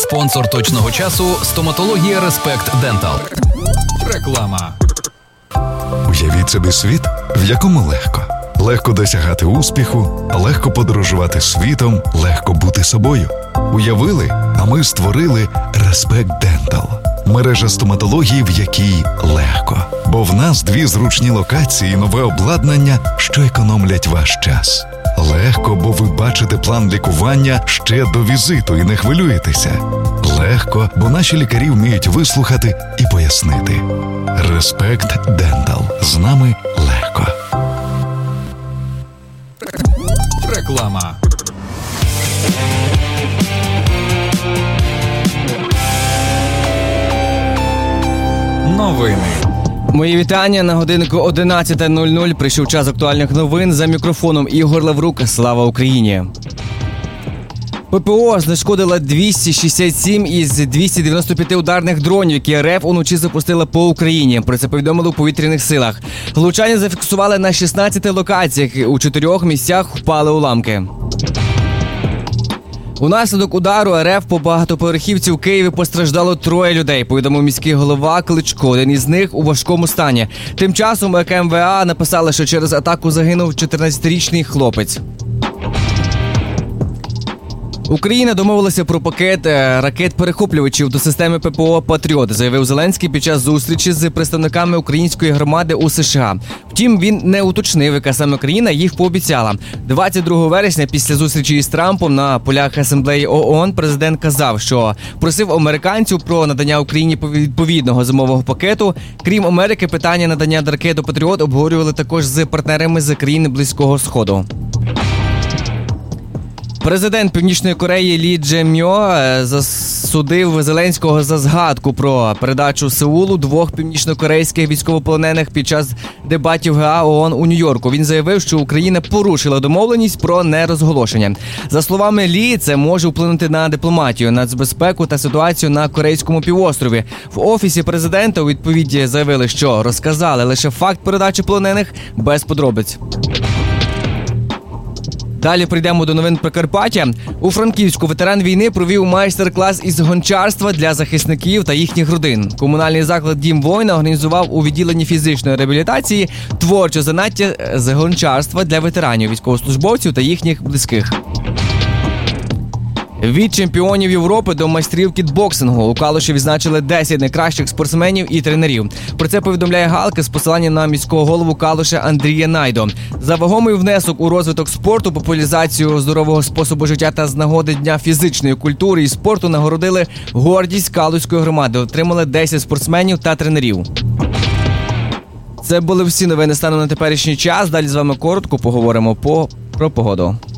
Спонсор точного часу – стоматологія Респект Дентал. Реклама. Уявіть собі світ, в якому легко. Легко досягати успіху, легко подорожувати світом, легко бути собою. Уявили, а ми створили Респект Дентал. Мережа стоматології, в якій легко. Бо в нас 2 зручні локації і нове обладнання, що економлять ваш час. Легко, бо ви бачите план лікування ще до візиту і не хвилюєтеся. Легко, бо наші лікарі вміють вислухати і пояснити. Респект Дентал. З нами легко. Реклама. Новини. Мої вітання. На годинку 11:00 прийшов час актуальних новин. За мікрофоном Ігор Лаврук. Слава Україні! ППО знешкодила 267 із 295 ударних дронів, які РФ уночі запустила по Україні. Про це повідомили у повітряних силах. Влучання зафіксували на 16 локаціях. У 4 місцях впали уламки. Унаслідок удару РФ по багатоповерхівці в Києві постраждало 3 людей, повідомив міський голова Кличко. Один із них у важкому стані. Тим часом КМВА написали, що через атаку загинув 14-річний хлопець. Україна домовилася про пакет ракет-перехоплювачів до системи ППО «Патріот», заявив Зеленський під час зустрічі з представниками української громади у США. Втім, він не уточнив, яка саме країна їх пообіцяла. 22 вересня після зустрічі із Трампом на полях Асамблеї ООН президент казав, що просив американців про надання Україні відповідного зимового пакету. Крім Америки, питання надання ракет «Патріот» обговорювали також з партнерами з країн Близького Сходу. Президент Північної Кореї Лі Дже-мьо засудив Зеленського за згадку про передачу Сеулу 2 північнокорейських військовополонених під час дебатів ГА ООН у Нью-Йорку. Він заявив, що Україна порушила домовленість про нерозголошення. За словами Лі, це може вплинути на дипломатію, нацбезпеку та ситуацію на Корейському півострові. В Офісі президента у відповіді заявили, що розказали лише факт передачі полонених без подробиць. Далі прийдемо до новин Прикарпаття. У Франківську ветеран війни провів майстер-клас із гончарства для захисників та їхніх родин. Комунальний заклад «Дім воїна» організував у відділенні фізичної реабілітації творче заняття з гончарства для ветеранів, військовослужбовців та їхніх близьких. Від чемпіонів Європи до майстрів кікбоксингу у Калуші відзначили 10 найкращих спортсменів і тренерів. Про це повідомляє Галка з посиланням на міського голову Калуша Андрія Найдо. За вагомий внесок у розвиток спорту, популяризацію здорового способу життя та з нагоди Дня фізичної культури і спорту нагородили гордість Калуської громади. Отримали 10 спортсменів та тренерів. Це були всі новини станом на теперішній час. Далі з вами коротко поговоримо про погоду.